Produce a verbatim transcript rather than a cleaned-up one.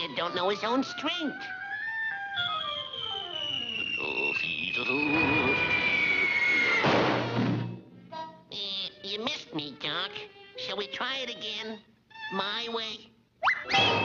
kid don't know his own strength. Eh, you missed me, Doc. Shall we try it again? My way?